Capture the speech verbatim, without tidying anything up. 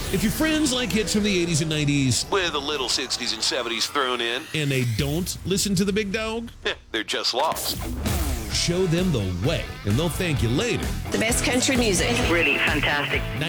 If your friends like hits from the eighties and nineties, with a little sixties and seventies thrown in, and they don't listen to the big dog, they're just lost. show them the way, and they'll thank you later. The best country music. Really fantastic.